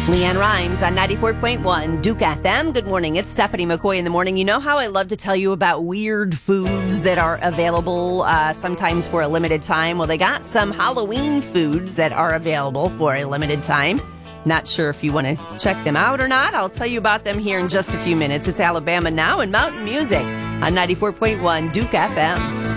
Leanne Rhymes on 94.1 Duke FM. Good morning. It's Stephanie McCoy in the morning. You know how I love to tell you about weird foods that are available sometimes for a limited time? Well, they got some Halloween foods that are available for a limited time. Not sure if you want to check them out or not. I'll tell you about them here in just a few minutes. It's Alabama Now and Mountain Music on 94.1 Duke FM.